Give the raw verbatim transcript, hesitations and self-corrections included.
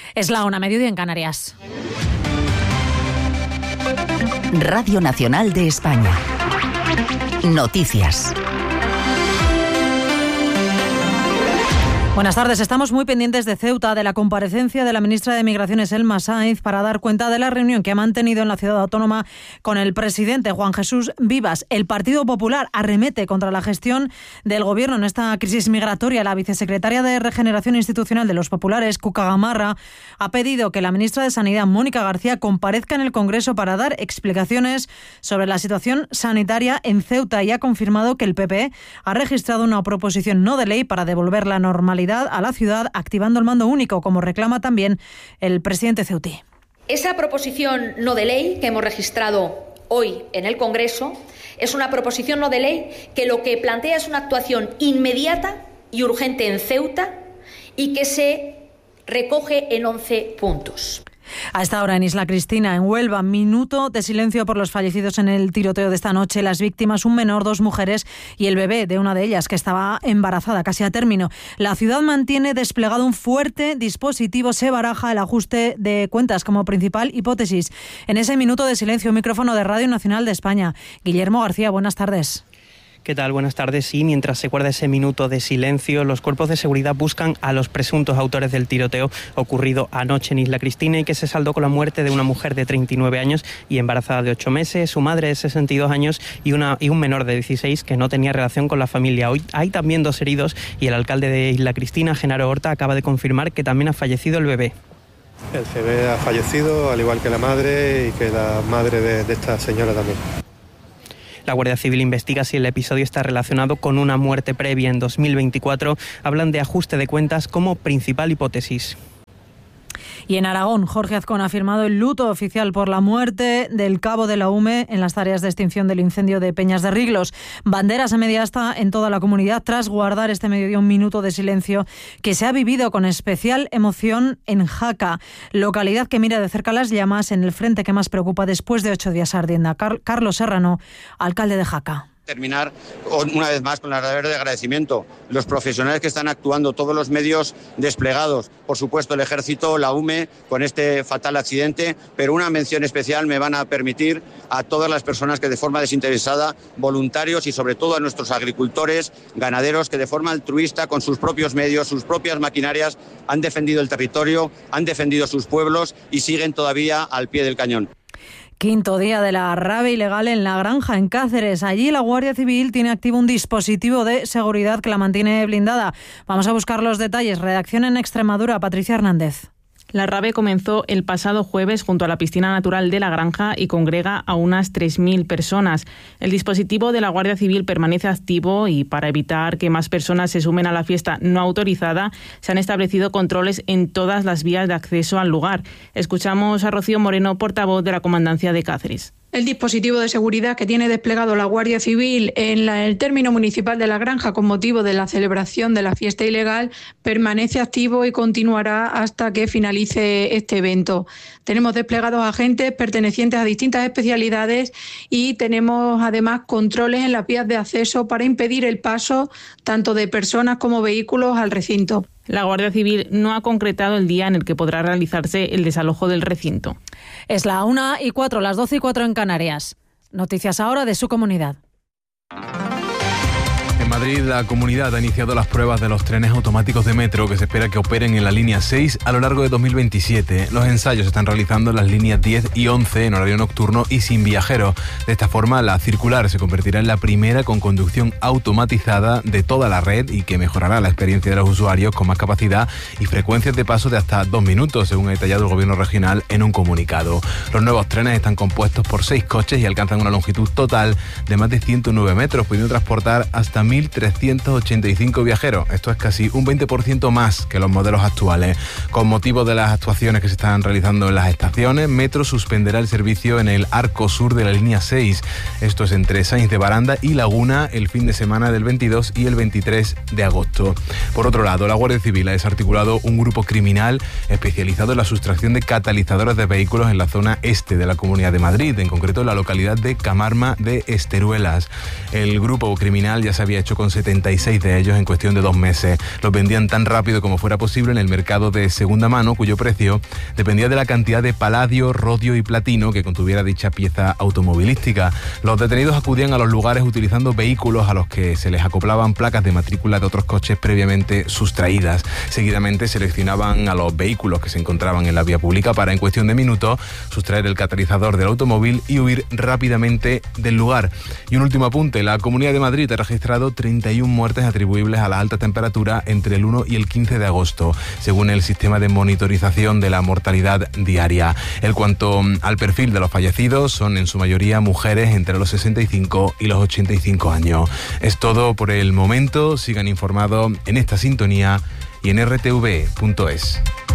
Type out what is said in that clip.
Es la una, mediodía en Canarias. Radio Nacional de España. Noticias. Buenas tardes. Estamos muy pendientes de Ceuta, de la comparecencia de la ministra de Migraciones, Elma Sáenz, para dar cuenta de la reunión que ha mantenido en la ciudad autónoma con el presidente Juan Jesús Vivas. El Partido Popular arremete contra la gestión del gobierno en esta crisis migratoria. La vicesecretaria de Regeneración Institucional de los Populares, Cuca Gamarra, ha pedido que la ministra de Sanidad, Mónica García, comparezca en el Congreso para dar explicaciones sobre la situación sanitaria en Ceuta y ha confirmado que el P P ha registrado una proposición no de ley para devolver la normalidad a la ciudad, activando el mando único, como reclama también el presidente ceutí. Esa proposición no de ley que hemos registrado hoy en el Congreso es una proposición no de ley que lo que plantea es una actuación inmediata y urgente en Ceuta y que se recoge en once puntos. A esta hora en Isla Cristina, en Huelva, minuto de silencio por los fallecidos en el tiroteo de esta noche. Las víctimas, un menor, dos mujeres y el bebé de una de ellas, que estaba embarazada casi a término. La ciudad mantiene desplegado un fuerte dispositivo. Se baraja el ajuste de cuentas como principal hipótesis. En ese minuto de silencio, micrófono de Radio Nacional de España. Guillermo García, buenas tardes. ¿Qué tal? Buenas tardes. Sí, mientras se guarda ese minuto de silencio, los cuerpos de seguridad buscan a los presuntos autores del tiroteo ocurrido anoche en Isla Cristina y que se saldó con la muerte de una mujer de treinta y nueve años y embarazada de ocho meses, su madre de sesenta y dos años y, una, y un menor de dieciséis que no tenía relación con la familia. Hoy hay también dos heridos y el alcalde de Isla Cristina, Genaro Horta, acaba de confirmar que también ha fallecido el bebé. El bebé ha fallecido, al igual que la madre y que la madre de, de esta señora también. La Guardia Civil investiga si el episodio está relacionado con una muerte previa en dos mil veinticuatro. Hablan de ajuste de cuentas como principal hipótesis. Y en Aragón, Jorge Azcón ha firmado el luto oficial por la muerte del cabo de la U M E en las tareas de extinción del incendio de Peñas de Riglos. Banderas a media asta en toda la comunidad tras guardar este mediodía un minuto de silencio que se ha vivido con especial emoción en Jaca, localidad que mira de cerca las llamas en el frente que más preocupa después de ocho días ardiendo. Car- Carlos Serrano, alcalde de Jaca. Terminar una vez más con el verdadero agradecimiento. Los profesionales que están actuando, todos los medios desplegados, por supuesto el Ejército, la U M E, con este fatal accidente, pero una mención especial me van a permitir a todas las personas que de forma desinteresada, voluntarios y sobre todo a nuestros agricultores, ganaderos que de forma altruista, con sus propios medios, sus propias maquinarias, han defendido el territorio, han defendido sus pueblos y siguen todavía al pie del cañón. Quinto día de la rabia ilegal en La Granja, en Cáceres. Allí la Guardia Civil tiene activo un dispositivo de seguridad que la mantiene blindada. Vamos a buscar los detalles. Redacción en Extremadura, Patricia Hernández. La rave comenzó el pasado jueves junto a la piscina natural de La Granja y congrega a unas tres mil personas. El dispositivo de la Guardia Civil permanece activo y para evitar que más personas se sumen a la fiesta no autorizada, se han establecido controles en todas las vías de acceso al lugar. Escuchamos a Rocío Moreno, portavoz de la Comandancia de Cáceres. El dispositivo de seguridad que tiene desplegado la Guardia Civil en la, el término municipal de La Granja con motivo de la celebración de la fiesta ilegal permanece activo y continuará hasta que finalice este evento. Tenemos desplegados agentes pertenecientes a distintas especialidades y tenemos además controles en las vías de acceso para impedir el paso tanto de personas como vehículos al recinto. La Guardia Civil no ha concretado el día en el que podrá realizarse el desalojo del recinto. Es la una y cuatro, las doce y cuatro en Canarias. Noticias ahora de su comunidad. En Madrid, la comunidad ha iniciado las pruebas de los trenes automáticos de metro que se espera que operen en la línea seis a lo largo de dos mil veintisiete. Los ensayos se están realizando en las líneas diez y once en horario nocturno y sin viajeros. De esta forma, la circular se convertirá en la primera con conducción automatizada de toda la red y que mejorará la experiencia de los usuarios con más capacidad y frecuencias de paso de hasta dos minutos, según ha detallado el Gobierno regional en un comunicado. Los nuevos trenes están compuestos por seis coches y alcanzan una longitud total de más de ciento nueve metros, pudiendo transportar hasta mil trescientos ochenta y cinco viajeros. Esto es casi un veinte por ciento más que los modelos actuales. Con motivo de las actuaciones que se están realizando en las estaciones, Metro suspenderá el servicio en el arco sur de la línea seis. Esto es entre Sáenz de Baranda y Laguna el fin de semana del veintidós y el veintitrés de agosto. Por otro lado, la Guardia Civil ha desarticulado un grupo criminal especializado en la sustracción de catalizadores de vehículos en la zona este de la Comunidad de Madrid, en concreto en la localidad de Camarma de Esteruelas. El grupo criminal ya se había hecho ocho coma setenta y seis de ellos en cuestión de dos meses. Los vendían tan rápido como fuera posible en el mercado de segunda mano, cuyo precio dependía de la cantidad de paladio, rodio y platino que contuviera dicha pieza automovilística. Los detenidos acudían a los lugares utilizando vehículos a los que se les acoplaban placas de matrícula de otros coches previamente sustraídas. Seguidamente seleccionaban a los vehículos que se encontraban en la vía pública para, en cuestión de minutos, sustraer el catalizador del automóvil y huir rápidamente del lugar. Y un último apunte: la Comunidad de Madrid ha registrado treinta y una muertes atribuibles a la alta temperatura entre el uno y el quince de agosto, según el sistema de monitorización de la mortalidad diaria. En cuanto al perfil de los fallecidos, son en su mayoría mujeres entre los sesenta y cinco y los ochenta y cinco años. Es todo por el momento. Sigan informados en esta sintonía y en r t v punto es.